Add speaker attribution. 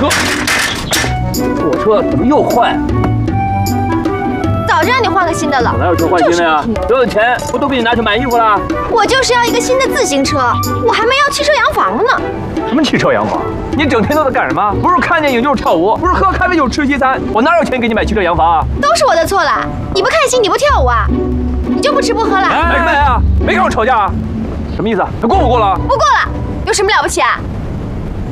Speaker 1: 车，我车怎么又坏？
Speaker 2: 早就让你换个新的了。
Speaker 1: 我哪有车换新的呀？所有的钱我都给你拿去买衣服了。
Speaker 2: 我就是要一个新的自行车，我还没要汽车洋房呢。
Speaker 1: 什么汽车洋房？你整天都在干什么？不是看电影就是跳舞，不是喝咖啡就是吃西餐。我哪有钱给你买汽车洋房啊？
Speaker 2: 都是我的错了。你不开心，你不跳舞啊？你就不吃不喝了？
Speaker 1: 来什么来啊？没跟我吵架啊？什么意思？还过不过了？
Speaker 2: 不过了，有什么了不起啊？